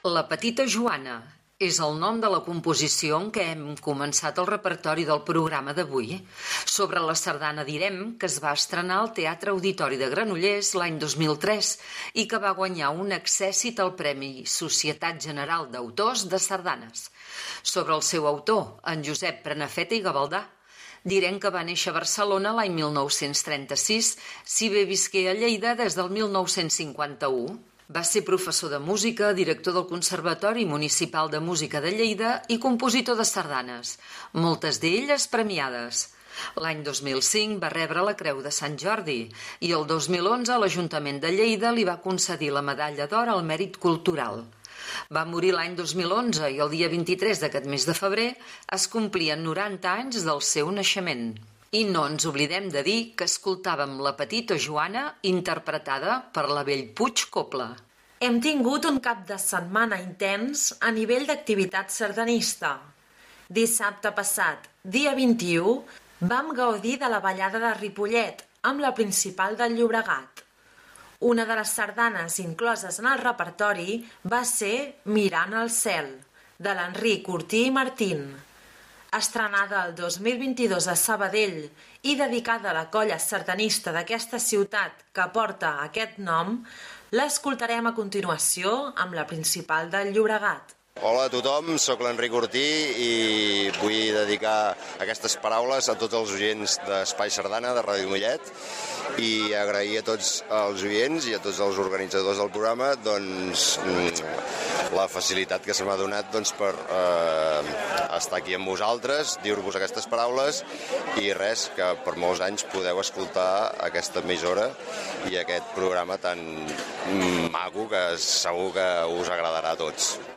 La petita Joana és el nom de la composició en què hem començat el repertori del programa d'avui, sobre la sardana Direm, que es va estrenar al Teatre Auditori de Granollers l'any 2003 i que va guanyar un accèssit al Premi Societat General d'Autors de Sardanes. Sobre el seu autor, en Josep Prenafeta i Gavaldà, direm que va néixer a Barcelona l'any 1936, si bé visqué a Lleida des del 1951. Va ser professor de música, director del Conservatori Municipal de Música de Lleida i compositor de sardanes, moltes d'elles premiades. L'any 2005 va rebre la Creu de Sant Jordi i el 2011 l'Ajuntament de Lleida li va concedir la Medalla d'Or al Mèrit Cultural. Va morir l'any 2011 i el dia 23 d'aquest mes de febrer es complien 90 anys del seu naixement. I no ens oblidem de dir que escoltàvem La petita Joana interpretada per la Bellpuig Cobla. Hem tingut un cap de setmana intens a nivell d'activitat sardanista. Dissabte passat, dia 21, vam gaudir de la ballada de Ripollet amb la Principal del Llobregat. Una de les sardanes incloses en el repertori va ser Mirant al cel, de l'Enric Ortí i Martín. Estrenada el 2022 a Sabadell i dedicada a la colla sardanista d'aquesta ciutat que porta aquest nom, l'escoltarem a continuació amb la Principal del Llobregat. Hola a tothom, sóc l'Enric Ortí i vull dedicar aquestes paraules a tots els oients d'Espai Sardana de Ràdio Mollet i agrair a tots els oients i a tots els organitzadors del programa la facilitat que se m'ha donat per estar aquí amb vosaltres, dir-vos aquestes paraules i res, que per molts anys podeu escoltar aquesta emissora i aquest programa tan maco que segur que us agradarà a tots.